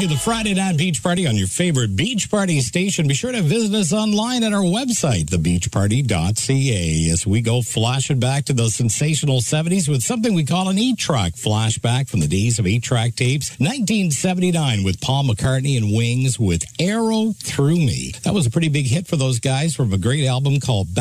to the Friday Night Beach Party on your favorite beach party station. Be sure to visit us online at our website, thebeachparty.ca, as we go flashing back to those sensational 70s with something we call an 8-track flashback from the days of 8-track tapes. 1979 with Paul McCartney and Wings with Arrow Through Me. That was a pretty big hit for those guys from a great album called